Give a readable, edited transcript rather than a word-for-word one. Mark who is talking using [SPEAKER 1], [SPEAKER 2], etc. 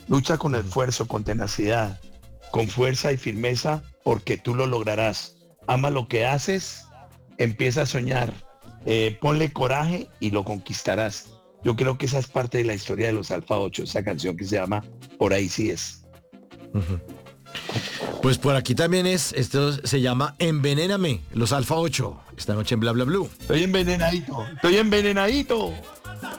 [SPEAKER 1] Lucha con esfuerzo, con tenacidad, con fuerza y firmeza, porque tú lo lograrás. Ama lo que haces, empieza a soñar, ponle coraje y lo conquistarás. Yo creo que esa es parte de la historia de los Alfa 8, esa canción que se llama Por ahí sí es.
[SPEAKER 2] Pues por aquí también esto se llama Envenéname, los Alfa 8, esta noche en Bla Bla Blue.
[SPEAKER 1] Estoy envenenadito.